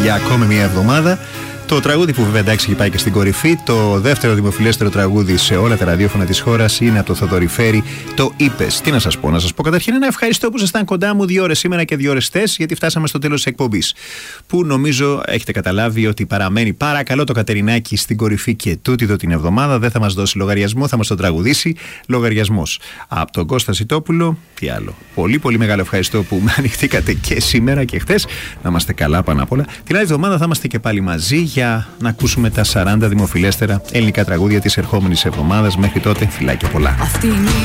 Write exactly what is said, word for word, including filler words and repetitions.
για ακόμη μια εβδομάδα. Το τραγούδι που βέβαια εντάξει έχει πάει και στην κορυφή, το δεύτερο δημοφιλέστερο τραγούδι σε όλα τα ραδιόφωνα της χώρας είναι από το Θοδωρή Φέρη, το Είπες. Τι να σας πω, να σας πω καταρχήν ένα ευχαριστώ που ήσασταν κοντά μου δύο ώρες σήμερα και δύο ώρες χτες, γιατί φτάσαμε στο τέλος της εκπομπής. Που νομίζω έχετε καταλάβει ότι παραμένει παρακαλώ το Κατερινάκι στην κορυφή και τούτη εδώ την εβδομάδα. Δεν θα μας δώσει λογαριασμό, θα μας τον τραγουδήσει. Λογαριασμός από τον Κώστα Σιτόπουλο. Τι άλλο. Πολύ πολύ μεγάλο ευχαριστώ που με ανοιχτήκατε και σήμερα και χτες. Να είμαστε καλά πάνω απ' όλα. Την άλλη εβδομάδα θα είμαστε και πάλι μαζί για να ακούσουμε τα σαράντα δημοφιλέστερα ελληνικά τραγούδια της ερχόμενης εβδομάδας. Μέχρι τότε, φιλάκια πολλά.